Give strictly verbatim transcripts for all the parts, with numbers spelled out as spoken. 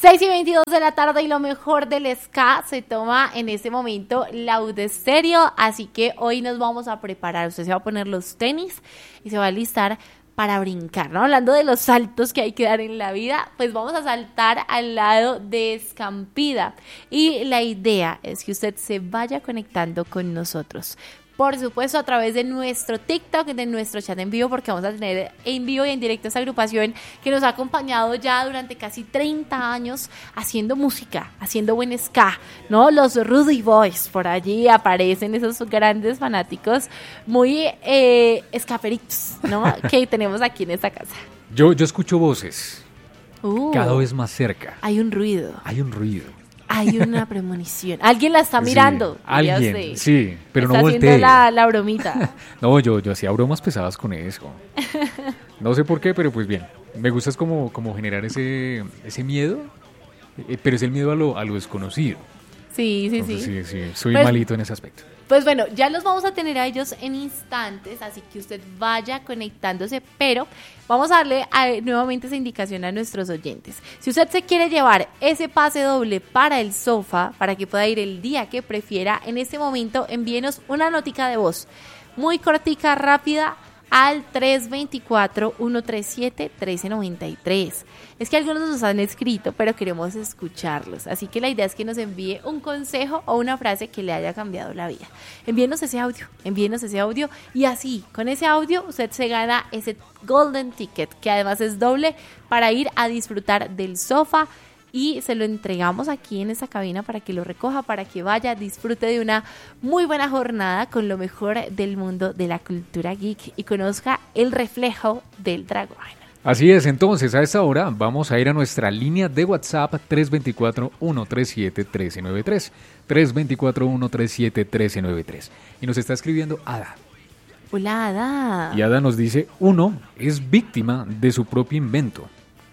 seis y veintidós de la tarde y lo mejor del ska se toma en este momento Loud Stereo, así que hoy nos vamos a preparar. Usted se va a poner los tenis y se va a alistar para brincar, ¿no? Hablando de los saltos que hay que dar en la vida, pues vamos a saltar al lado de Escampida y la idea es que usted se vaya conectando con nosotros. Por supuesto, a través de nuestro TikTok, de nuestro chat en vivo, porque vamos a tener en vivo y en directo esta agrupación que nos ha acompañado ya durante casi treinta años haciendo música, haciendo buen ska, ¿no? Los Rudy Boys, por allí aparecen esos grandes fanáticos muy eh, escaperitos, ¿no? Que tenemos aquí en esta casa. Yo, yo escucho voces, uh, cada vez más cerca. Hay un ruido. Hay un ruido. Hay una premonición. Alguien la está mirando. Sí, alguien, sí, pero está no voltee. haciendo la, la bromita. No, yo, yo hacía bromas pesadas con eso. No sé por qué, pero pues bien. Me gusta es como, como generar ese, ese miedo, eh, pero es el miedo a lo, a lo desconocido. Sí, sí, Entonces, sí. sí, sí. Soy pues, malito en ese aspecto. Pues bueno, ya los vamos a tener a ellos en instantes, así que usted vaya conectándose, pero vamos a darle a, nuevamente esa indicación a nuestros oyentes. Si usted se quiere llevar ese pase doble para el sofá, para que pueda ir el día que prefiera, en este momento envíenos una notica de voz, muy cortica, rápida, al tres dos cuatro, uno tres siete, uno tres nueve tres. Es que algunos nos han escrito, pero queremos escucharlos. Así que la idea es que nos envíe un consejo o una frase que le haya cambiado la vida. Envíenos ese audio, envíenos ese audio y así, con ese audio, usted se gana ese Golden Ticket, que además es doble para ir a disfrutar del sofá. Y se lo entregamos aquí en esa cabina para que lo recoja, para que vaya, disfrute de una muy buena jornada con lo mejor del mundo de la cultura geek y conozca el reflejo del dragón. Así es, entonces a esta hora vamos a ir a nuestra línea de WhatsApp tres dos cuatro, uno tres siete, uno tres nueve tres, tres dos cuatro, uno tres siete, uno tres nueve tres. Y nos está escribiendo Ada. Hola, Ada. Y Ada nos dice, uno es víctima de su propio invento.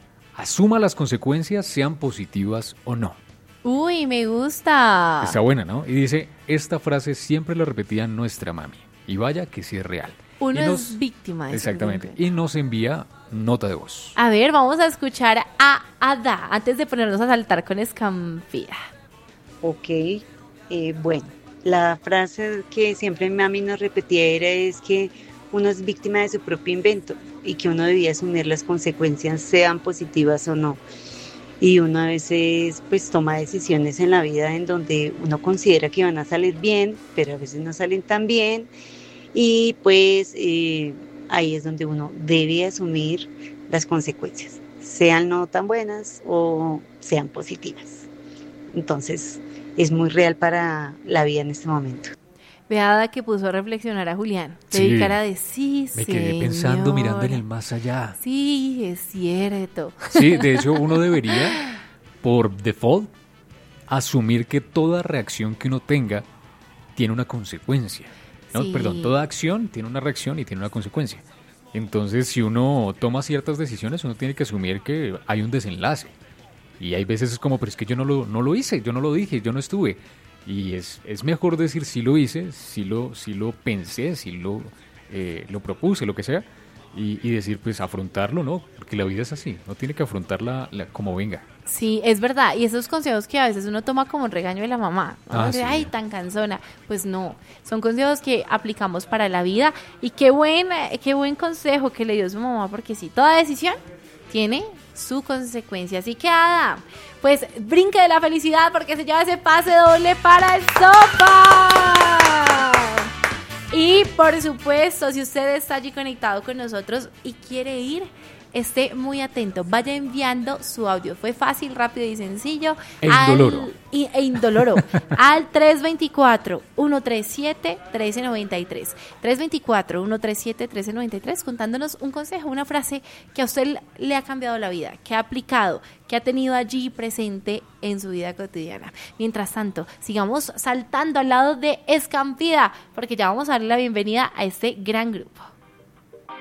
Asuma las consecuencias, sean positivas o no. Uy, me gusta. Está buena, ¿no? Y dice, esta frase siempre la repetía nuestra mami. Y vaya que sí es real. Uno y nos, es víctima de exactamente. Y nos envía nota de voz. A ver, vamos a escuchar a Ada antes de ponernos a saltar con Escampida. Ok, eh, bueno, la frase que siempre mami nos repetía era es que uno es víctima de su propio invento y que uno debía asumir las consecuencias, sean positivas o no. Y uno a veces pues toma decisiones en la vida en donde uno considera que van a salir bien, pero a veces no salen tan bien. Y pues eh, ahí es donde uno debe asumir las consecuencias, sean no tan buenas o sean positivas. Entonces es muy real para la vida en este momento. Veada que puso a reflexionar a Julián. Sí. Le di cara de sí, Me quedé señora. pensando, mirando en el más allá. Sí, es cierto. Sí, de hecho uno debería, por default, asumir que toda reacción que uno tenga tiene una consecuencia. ¿no? Sí. Perdón, toda acción tiene una reacción y tiene una consecuencia. Entonces, si uno toma ciertas decisiones, uno tiene que asumir que hay un desenlace. Y hay veces es como, pero es que yo no lo, no lo hice, yo no lo dije, yo no estuve. Y es, es mejor decir sí lo hice, sí lo, sí lo pensé, sí lo, eh, lo propuse, lo que sea, y, y decir, pues, afrontarlo, ¿no? Porque la vida es así, no tiene que afrontarla la, como venga. Sí, es verdad. Y esos consejos que a veces uno toma como un regaño de la mamá, ¿no? Ah, Dice, sí. ay, tan cansona. Pues no, son consejos que aplicamos para la vida. Y qué buen, qué buen consejo que le dio su mamá, porque sí, toda decisión tiene su consecuencia. Así que, Ada, pues brinque de la felicidad porque se lleva ese pase doble para el sofá. Y por supuesto, si usted está allí conectado con nosotros y quiere ir, esté muy atento, vaya enviando su audio. Fue fácil, rápido y sencillo. E indoloro. Al, y, e indoloro. al tres dos cuatro, uno tres siete, uno tres nueve tres. tres dos cuatro, uno tres siete, uno tres nueve tres, contándonos un consejo, una frase que a usted le ha cambiado la vida, que ha aplicado, que ha tenido allí presente en su vida cotidiana. Mientras tanto, sigamos saltando al lado de Escampida, porque ya vamos a darle la bienvenida a este gran grupo.